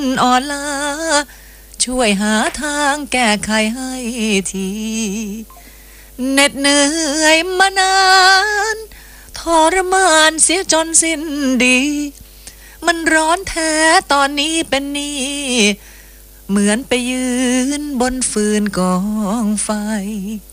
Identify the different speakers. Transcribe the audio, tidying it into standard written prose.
Speaker 1: อ่อนล้าช่วยหาทางแก้ไขให้ทีเหน็ดเหนื่อยมานานทรมานเสียจนสิ้นดีมันร้อนแท้ตอนนี้เป็นนี่เหมือนไปยืนบนฟืนกองไฟ